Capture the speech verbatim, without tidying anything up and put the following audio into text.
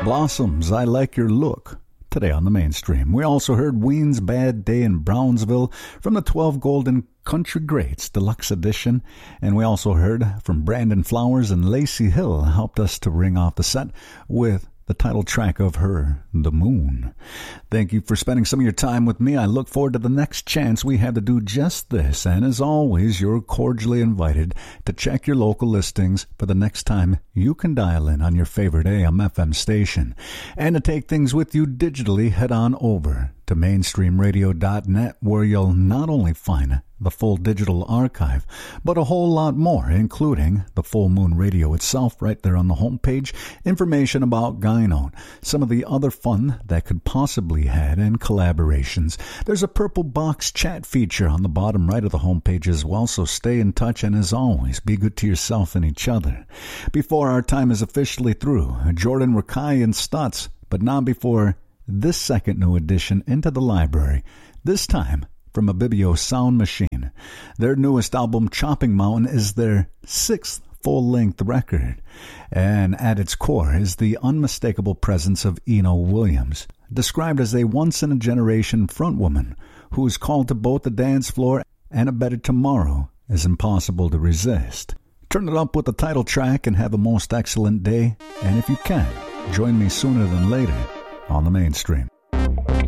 Blossoms, I Like Your Look, today on the mainstream. We also heard Ween's Bad Day in Brownsville from the twelve Golden Country Greats Deluxe Edition. And we also heard from Brandon Flowers and Lacey Hill, helped us to ring off the set with the title track of her, The Moon. Thank you for spending some of your time with me. I look forward to the next chance we have to do just this. And as always, you're cordially invited to check your local listings for the next time you can dial in on your favorite A M F M station. And to take things with you digitally, head on over to mainstream radio dot net, where you'll not only find the full digital archive, but a whole lot more, including the Full Moon Radio itself right there on the homepage, information about Gyno, some of the other fun that could possibly had, and collaborations. There's a purple box chat feature on the bottom right of the homepage as well, so stay in touch, and as always, be good to yourself and each other. Before our time is officially through, Jordan Rakai and Stutz, but not before this second new addition into the library, this time from Abibio Sound Machine. Their newest album, Chopping Mountain, is their sixth full-length record, and at its core is the unmistakable presence of Eno Williams, described as a once-in-a-generation frontwoman who is called to both the dance floor and a better tomorrow is impossible to resist. Turn it up with the title track and have a most excellent day, and if you can, join me sooner than later on the mainstream.